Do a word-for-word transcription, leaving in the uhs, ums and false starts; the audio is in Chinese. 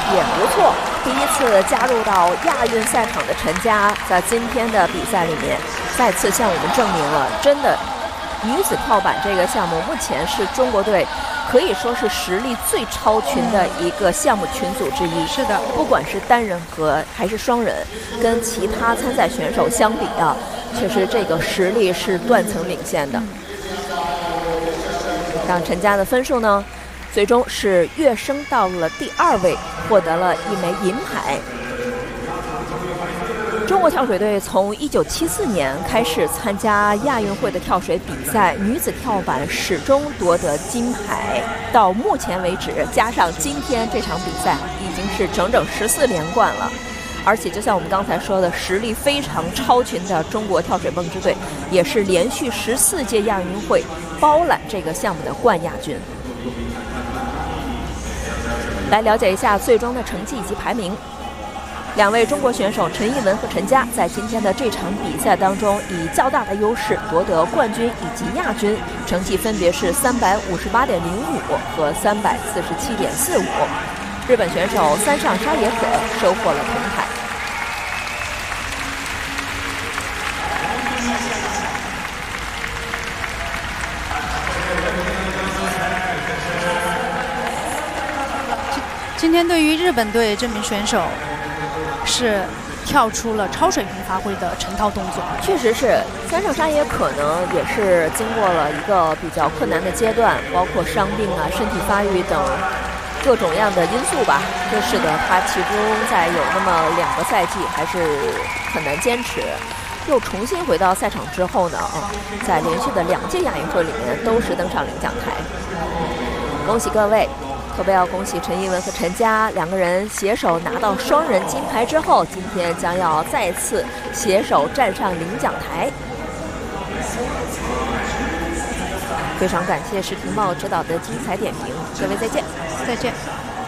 也不错。第一次加入到亚运赛场的陈佳，在今天的比赛里面再次向我们证明了，真的女子跳板这个项目目前是中国队可以说是实力最超群的一个项目群组之一。 是的，不管是单人和还是双人，跟其他参赛选手相比啊，确实这个实力是断层领先的。让陈佳的分数呢，最终是跃升到了第二位，获得了一枚银牌。中国跳水队从一九七四年开始参加亚运会的跳水比赛，女子跳板始终夺得金牌，到目前为止，加上今天这场比赛，已经是整整十四连冠了。而且就像我们刚才说的，实力非常超群的中国跳水梦之队，也是连续十四届亚运会包揽这个项目的冠亚军。来了解一下最终的成绩以及排名。两位中国选手陈艺文和陈佳在今天的这场比赛当中，以较大的优势夺得冠军以及亚军，成绩分别是三百五十八点零五和三百四十七点四五。日本选手三上沙野可收获了铜牌。 今天对于日本队这名选手，是跳出了超水平发挥的成套动作。 确实是，三上沙野可能也是经过了一个比较困难的阶段，包括伤病啊、身体发育等各种样的因素吧，就使得他其中在有那么两个赛季还是很难坚持。又重新回到赛场之后呢，啊，在连续的两届亚运会里面都是登上领奖台。恭喜各位！特别要恭喜陈艺文和陈佳两个人携手拿到双人金牌之后，今天将要再次携手站上领奖台。非常感谢石廷茂指导的精彩点评，各位再见， 再见。